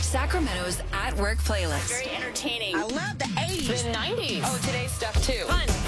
Sacramento's At Work playlist. Very entertaining. I love the 80s. The 90s. Oh, today's stuff too. Fun.